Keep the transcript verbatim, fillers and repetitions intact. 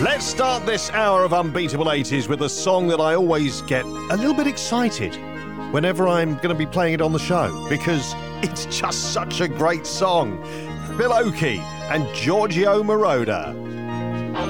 Let's start this hour of Unbeatable eighties with a song that I always get a little bit excited whenever I'm going to be playing it on the show, because it's just such a great song. Bill Oakey and Giorgio Moroder.